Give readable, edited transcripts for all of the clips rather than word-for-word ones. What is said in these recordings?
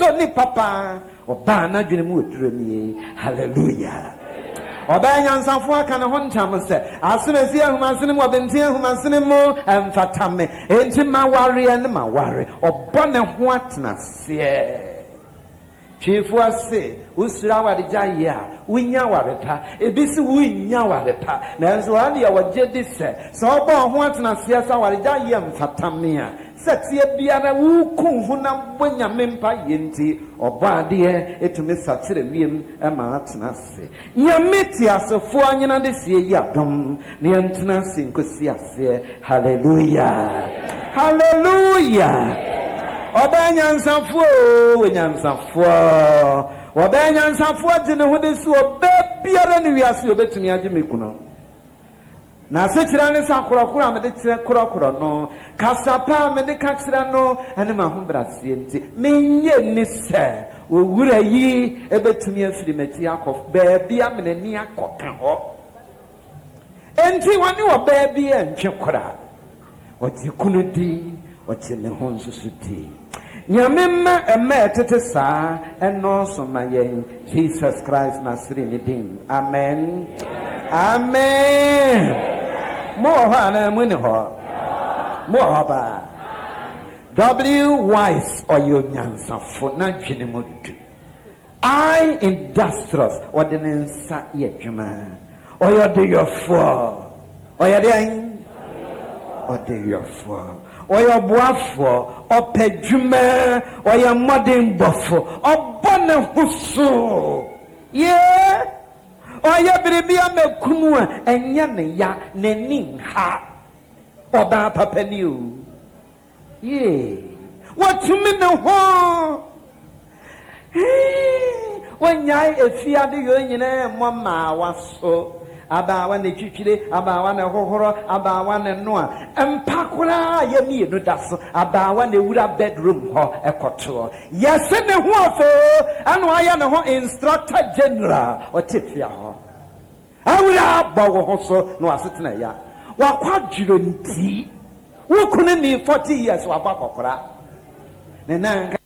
ni papa oba na dwene mu oduro ni hallelujah oba nyansanfo aka ne ho ntam se asemesi ahumasene mo benti ahumasene mo emfatame enti maware ne maware obo ne ho atena se chifu ase usura wadija ya winya warepa ebisi winya warepa na nso ani ya wagye se so obo ho atena se sa wadija ya mfatame a setie biara wuku hu na bonya mempa yenti obo ade etumi satere wiem ma atena se nyameti asefo anyina de sie ya dom ne antena se nkosi ase hallelujah hallelujah Obanyansafo wenyansafo obanyansafo dine ho de so obabiara ne wiase obetumi age mekuno na se kira ne sa korokoro amede kire korokoro no kasapa amede ka kira no ene ma ho brase enti menye ni se owura yi ebetumi afiri mati akof baabi amenani akoka ho enti wani obabi entwe kora oti kunudi oti ne ho nsusuti nyamemma emma etete saa eno so mayen Jesus Christ nasiri ni din amen amen mo ha na mu ni ho mo ha ba W wise oyonyansafo na dwene mo du I industrious ordinance ye dwuma oyode yofo oyade an ode yofo oya boafo opedwuma oya modern bofo obone husu ye oya biribia mekunu a enya ne ya nani ha oda papani o ye watumi ne ho wanyai efiade yo nyina mama waso abawa ne twitwire abawa ne hohoro abawa ne noa empakura ye mienu daso abawa ne wura bedroom ho ekoto yese ne ho afo anu aya ne ho instructor general otifia ho awura bawo ho so no asetena ya wakwadwiro nti wokune ni 40 years wabakokora ne nanga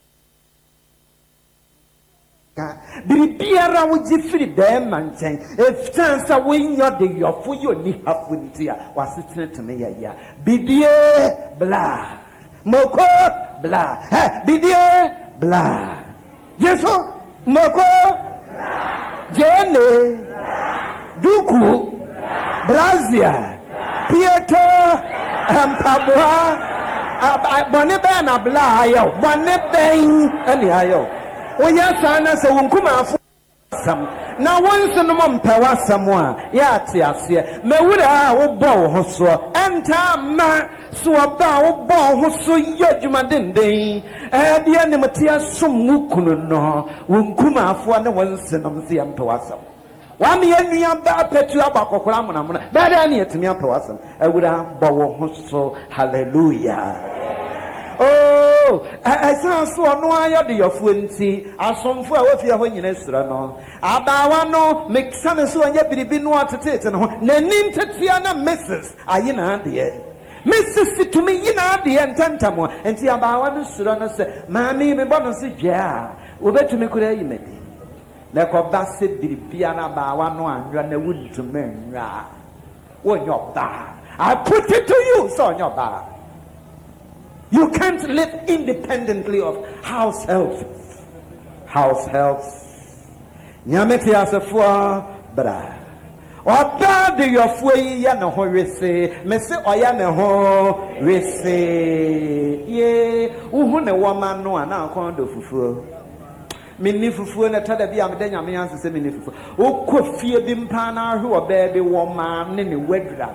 biribiara wuji firi dem manchen if chance winyo de yofo yo ni hafuntia wasitene tene ya bidie bla moko bla bidie bla yeso moko bla jene duku brazia pieto ampabwa bone be na bla ayo bone ben ani ayo oya sana se wonkuma afo sam na wonso no mpawa samwa ya ate ase mewura a wo bɔ ho so enta ma so ba wo bɔ ho so yadwuma denden de ne mtia som mukunu no wonkuma afo ne wonso no mse mpawa sam wa me anua ba petu abakokora monamona ba da ne yetumi mpawa sam awura bɔ wo ho so hallelujah oh I saw so no aya de yofo nti asomfo a wafia ho nyina sura no abawa no meksa so anya biribi no atetete no nanim tetia na Mrs. ayina de Mrs. to me yina de entantamo enti abawa no sura no se maami me bono se gya obetumi kura yimedi na ko ba se biribi na abawa no anwa na wuntume nwa wonyo ba I put it to you so onyo ba. You can't live independently of house help. House helps. Nyameti asefo bra. Oda de yofo yi ya na ho wese. Mese oya na ho wese. Ye, uhu ne woma no ana akon do fufuo. Minni fufuo na tada bi amde nyame yanse se minni fufuo. Okofie bi mpa na ahwe oba bi woma ne ne wadra.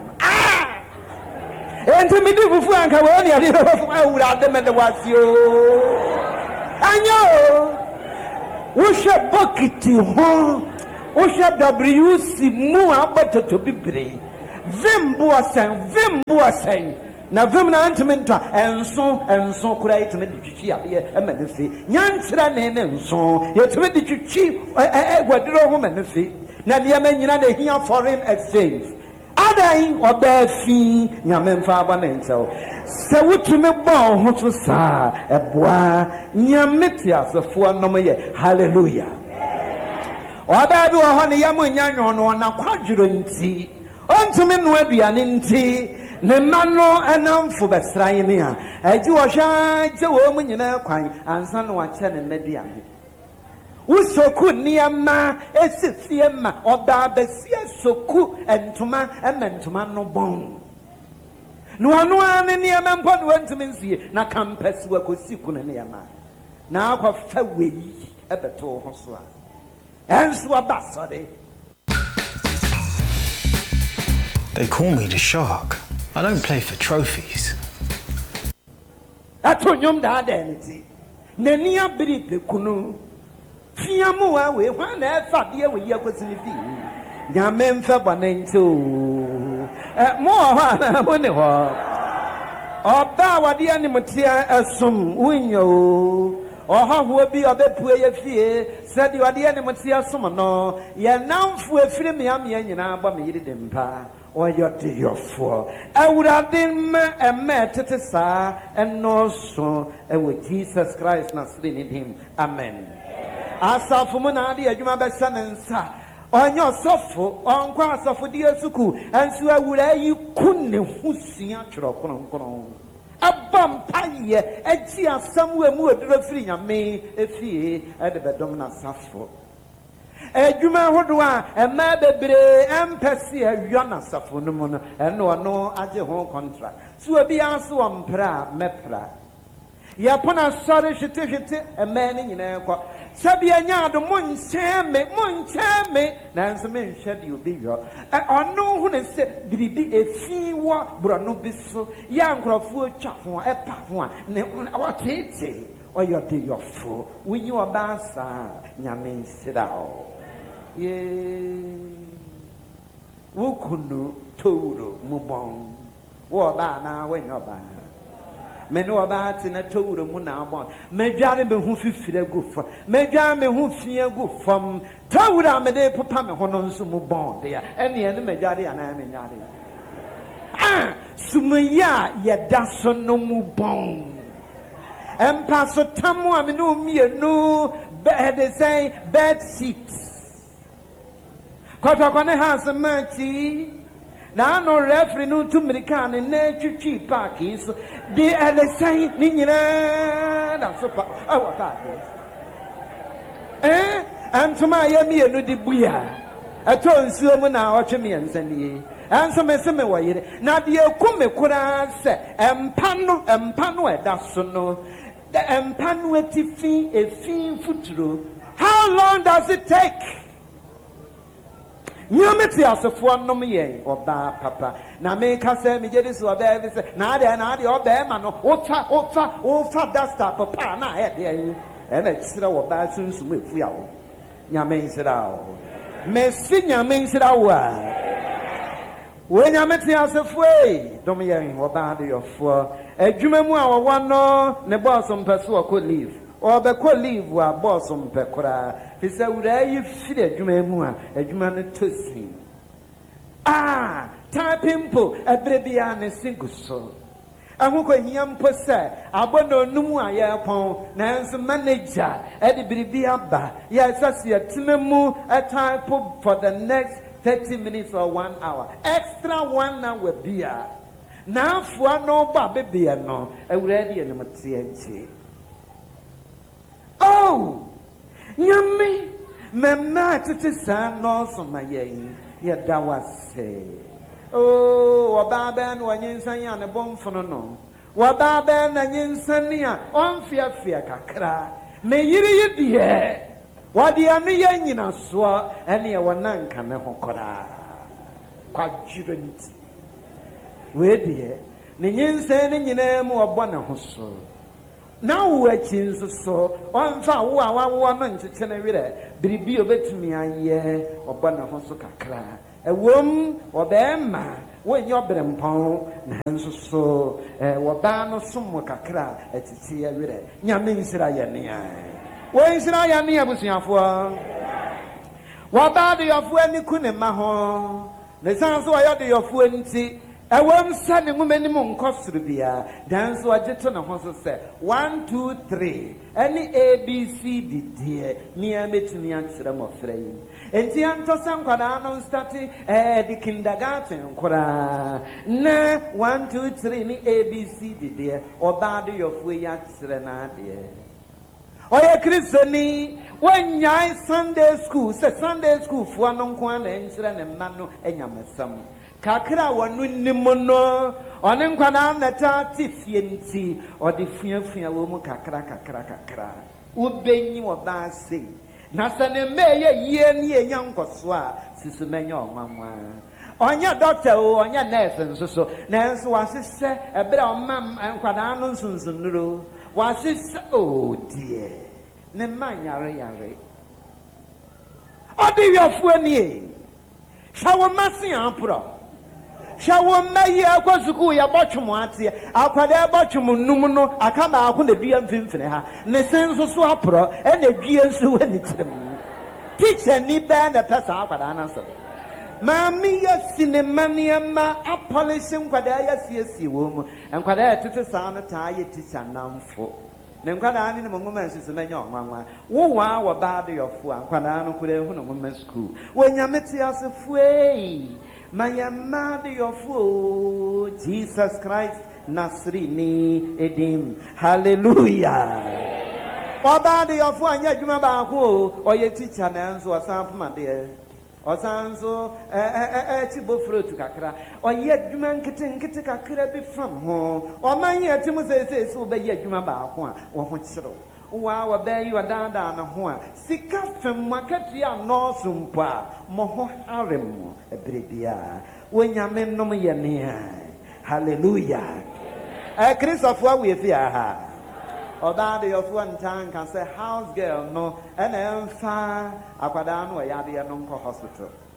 Enti mi di fufu anka we ni ade fufu awura ade me de wasio anyo wo she bokiti ho wo she WC mu abatoto bibre vimbu asen na vim na antmenta enso kura itme di twitwi ade e manefe nyankyira ne enso yetme di twitwi gwadiro ho manefe na ne ma nyina na hia foreign exchange Adan obefi nyame mfa ba na nkyɛw sɛ wotumi bɔ ho so saa ɛboa nyame tiasefo nom yɛ hallelujah ɔbaa bi wɔ hɔ ne yam nya nwono na kwadworo nti ɔntumi no aduane nti ne ma no ɛnamfo bɛsran ne a agye wɔhwɛ gye wɔ mu nyina kwan ansa na wakyɛ ne mmaduane usoku niyama esifie ma oba besia soku entuma ementuma no bon no anu ane niyama mpo no ntumi nsie na campus wa kosiku ne niyama na akwa fa weyi ebeto ho so a enso abasode. They call me the shark. I don't play for trophies. Atonyom da deniti nani abiri pekunu fiamuwa we hwana efa de we yakosini fi nyame mfa banento mo ha na bone ho oba wade animtia asum unyo ohaho bi obepue ye fie sedi wade animtia asum no ye namfo afire meame nyina ba me yiri dempa oyode yofo awuradin emme tete saa enoso ewo Jesus Christ na sri in him amen. Asafo mu na ade adwuma bɛhyɛ ne nsa ɔnyɛ ɔsɔfo ɔnkɔ asafo de asuku ɛnso awura yi ku ne ho sua twerɛ kronkron aba mpaeɛ agye asɛm wɔ mu aduro firi nyame efie ɛde bɛdɔm na asafo adwuma hodo a ɛma bebree ɛmpɛ se ɛwia na asafo no mu no ɛno ɔno agye ho contract so obi aso ɔmpra a mɛpra yapona sɔre hwete ɛma ne nyinaa kɔ sabia nyaado monkyeme nanso menhwɛ de obi yɔ ɔno hu ne sɛ biribi efi wɔ borɔno bi so yɛ nkurɔfoɔ twa ho ɛpa ho a ne wɔtete ɔyɛ de yɔfo wonyi ɔbaa saa nyame nhyira wo ye wokunu towuro mu bɔn wɔ ɔbaa na wɔnyɛ ɔbaa mene oba ati na towuro mu na abon medware me hu fifire gu fo medware me hu fie gu fom towuro me de papa me ho no nso mu bon de ya ene ene medware ana me nyare sumuya ye da so no mu bon empa so tamu a me no mienu they say bed sheets kotokone has machi na no referee no to American na twitwi park is the LSI ni nyina na so pa awaka antuma ya mi enu di buya ato nsuo mu na otwe me nsanie anso me se me wayire na de ekume kura se empa no eda so no the empa no atifi efin futuro. How long does it take? Nyameti asefo nom ye oba papa na me ka se me jedi so oba bi se na de oba ma no ofa dasta papa na he de e na kisira oba sunsun efu ya wo nyame nsira wo me si nyame nsira wo a we nyameti asefo e dom ye oba de yofo adwuma mu a wo no ne boss mpeso ko leave obekọ leave wa boss mpekora fisa wura yi firi adwuma mu a adwuma no tosi typing po ebrebia ne singuso ahukọ hia mpo se abono numu ayepon na enso manager edi biribi aba ya sase atinemu type for the next 30 minutes or 1 hour extra 1 hour bia na afua no ba bebia no awura di enum tienchi. Oh, nyame mema tete sa no so mayen ya dawase. Oh, wababa no anyinsan ya ne bomfono no. Wababa na nyinsan ya onfiafia kakra. Me yiri yedie. Wade anu ya nyina so ene ya wonanka ne hokora. Kwadwire nti. We die ne nyinsan ne nyina mu obo na ho so. Now we change so on fa wo no ncheke na wire biribi obetumi aye oba na ho so kakra ewom obema wonye obrempon na nso so woba no som kakra atiti ya wire nyame nsira ye ne ai wo nsira ya ne abusuafo woba de yofo ani ku ne ma ho ne san so ya de yofu nti ewam sa ne ngumani mu nkosoro bia dan so agyeto ne ho so se 1 2 3 any abcd die ni ametumi ankyere mo frɛ yi enti anto sankwada no start the kindergarten kora na 1 2 3 ni abcd die oba de yofu ya kyere na de oye kristoni wanyai Sunday school se Sunday school fo no nko na enkyere ne mma no enyamesam kakra wonu nimono one nkwana na ta tifie nti ode fuafua wo mu kakra ubenyi oba sei na sane meye yie ni enyankoso a sisumenya onwanwa onya doctor o onya nurse nso na nso wasese ebere omam nkwana no nsunsunuro wasese oh dear ne manyare odi wiafuani shawo masi ampro shawo mayi akwazuku ya botwum ate akwada botwum num no akama akwo na dua mfimfine ha ne senso so apro e na dua nso wani tirem teacher ni ba na pesa akwada na so mami ya sinema niema apolish nkwada ya siesie wo mu nkwada ya tete saa no taa ye teacher namfo ne nkwada ani ne mongoma nsisumenya onwanwa wo wa wa ba de yofo nkwada no kure hu no mama school wo nyameti asefo my mother your fool, Jesus Christ, Nasrini Edim. Hallelujah. Obadi your fool, and yet you remember who or your teacher names or some my dear. Or sanso chibo fruit to kakra. Or yet you man kitting kakra be from home. Or my year Timothy says, so be yet you remember one or what so. Wow, there you are down a horn. Sika from Makatia no sumpa, Moho harem, a bribia. When your men no me hallelujah. A Christopher with ya. Or that of one time can say house girl no, and then far, Aquadano, Yadia Nonco Hospital.